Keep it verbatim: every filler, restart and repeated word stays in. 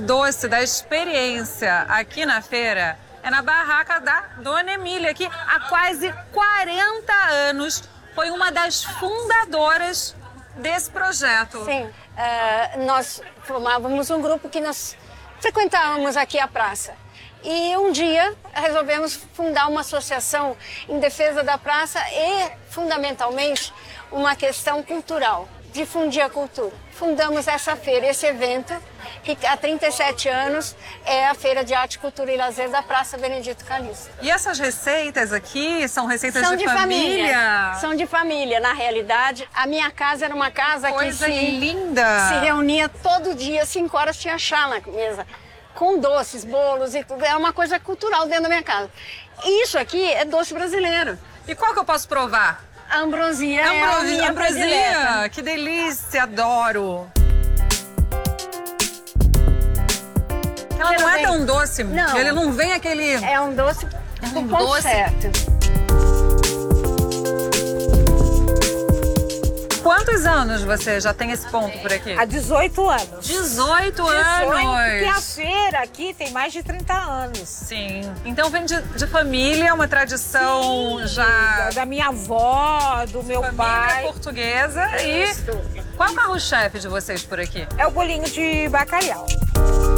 doce, da experiência aqui na feira é na barraca da Dona Emília, que há quase quarenta anos foi uma das fundadoras desse projeto. Sim, uh, nós formávamos um grupo que nós frequentávamos aqui a praça. E um dia resolvemos fundar uma associação em defesa da praça e, fundamentalmente, uma questão cultural, difundir a cultura. Fundamos essa feira, esse evento, que há trinta e sete anos é a Feira de Arte, Cultura e Lazer da Praça Benedito Calixto. E essas receitas aqui são receitas São de, de família? família? São de família, na realidade. A minha casa era uma casa Coisa que se, linda. se reunia todo dia, cinco horas tinha chá na mesa, com doces, bolos e tudo. É uma coisa cultural dentro da minha casa. Isso aqui é doce brasileiro. E qual que eu posso provar? A ambrosia é a Ambrosia, minha predileta. ambrosia, que delícia, adoro. Ela Quero não é bem. tão doce, Não. ele não vem aquele... É um doce um do ponto doce. certo. Quantos anos você já tem esse ponto por aqui? Há dezoito anos. dezoito Porque a anos! feira aqui tem mais de trinta anos. Sim. Então vem de, de família, uma tradição já... Da minha avó, do meu Família pai. portuguesa. E qual é o carro-chefe de vocês por aqui? É o bolinho de bacalhau.